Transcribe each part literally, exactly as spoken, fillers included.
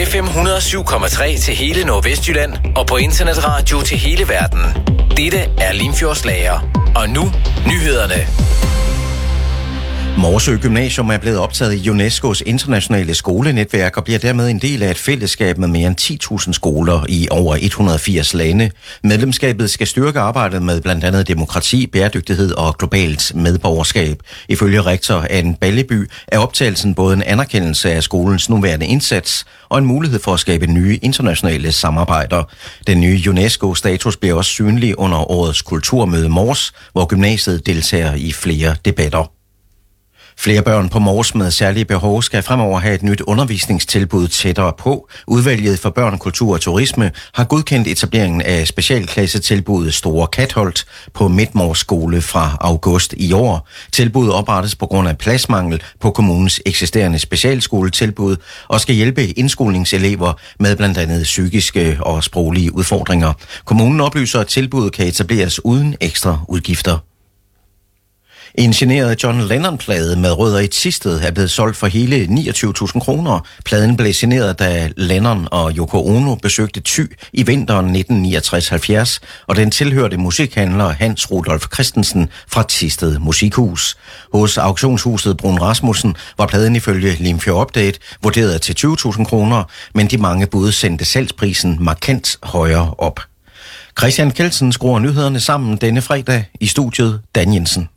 F M hundrede og syv komma tre til hele Nordvestjylland og på internetradio til hele verden. Dette er Limfjordslager. Og nu, nyhederne. Morsø Gymnasium er blevet optaget i UNESCO's internationale skolenetværk og bliver dermed en del af et fællesskab med mere end ti tusind skoler i over et hundrede og firs lande. Medlemskabet skal styrke arbejdet med blandt andet demokrati, bæredygtighed og globalt medborgerskab. Ifølge rektor Anne Balleby er optagelsen både en anerkendelse af skolens nuværende indsats og en mulighed for at skabe nye internationale samarbejder. Den nye UNESCO-status bliver også synlig under årets kulturmøde Mors, hvor gymnasiet deltager i flere debatter. Flere børn på Mors med særlige behov skal fremover have et nyt undervisningstilbud tættere på. Udvalget for børn, kultur og turisme har godkendt etableringen af specialklassetilbuddet Store Katholt på Midtmors skole fra august i år. Tilbuddet oprettes på grund af pladsmangel på kommunens eksisterende specialskoletilbud og skal hjælpe indskolingselever med blandt andet psykiske og sproglige udfordringer. Kommunen oplyser, at tilbuddet kan etableres uden ekstra udgifter. En signeret John Lennon-plade med rødder i Thisted er blevet solgt for hele niogtyve tusind kroner. Pladen blev signeret, da Lennon og Yoko Ono besøgte Thy i vinteren nitten niogtres halvfjerds, og den tilhørte musikhandler Hans Rudolf Christensen fra Thisted Musikhus. Hos auktionshuset Brun Rasmussen var pladen ifølge Limfjord Update vurderet til tyve tusind kroner, men de mange bud sendte salgsprisen markant højere op. Christian Kelsen skruer nyhederne sammen denne fredag i studiet Dan Jensen.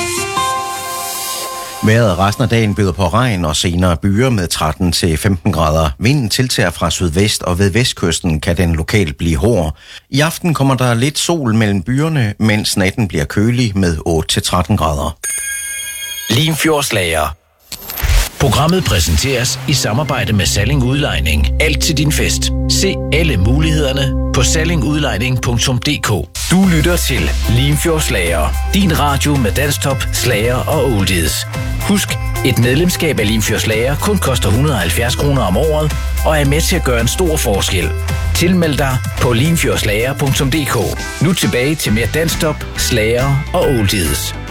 Vejret resten af dagen byder på regn og senere byer med tretten til femten grader. Vinden tiltager fra sydvest, og ved vestkysten kan den lokalt blive hård. I aften kommer der lidt sol mellem byerne, mens natten bliver kølig med otte til tretten grader. Limfjordslager. Programmet præsenteres i samarbejde med Salling Udlejning. Alt til din fest. Se alle mulighederne på salling udlejning punktum d k. Du lytter til Limfjordslager. Din radio med dansktop, slager og oldies. Husk, et medlemskab af Limfjordslager kun koster et hundrede og halvfjerds kroner om året og er med til at gøre en stor forskel. Tilmeld dig på limfjordslager punktum d k. Nu tilbage til mere dansktop, slager og oldies.